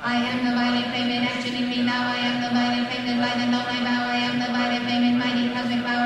I am the violent flame in action in me now. I am the violent flame, the light and all I bow. I am the violent flame in mighty cosmic power.